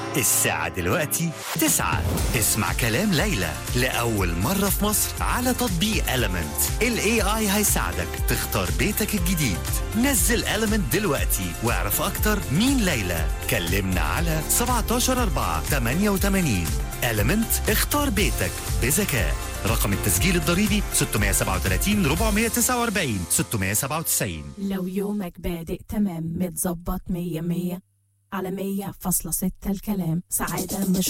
الساعة دلوقتي 9. اسمع كلام ليلى لأول مرة في مصر على تطبيق Element. ال AI هيساعدك تختار بيتك الجديد. نزل Element دلوقتي واعرف أكتر مين ليلى. كلمنا على 17/4/88. Element، اختار بيتك بذكاء. رقم التسجيل الضريبي 637 449 697. لو يومك بادئ تمام متظبط 100 100 على 100.6 الكلام سعادة مش